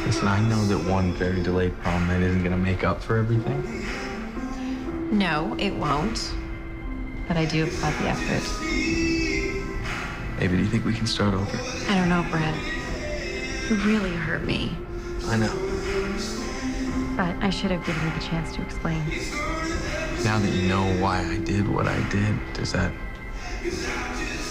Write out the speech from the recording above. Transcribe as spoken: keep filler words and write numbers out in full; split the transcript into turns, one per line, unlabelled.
Listen, I know that one very delayed prom night isn't gonna make up for everything.
No, it won't. But I do applaud the effort.
Maybe do you think we can start over?
I don't know, Brett. You really hurt me.
I know.
But I should have given you the chance to explain.
Now that you know why I did what I did, does that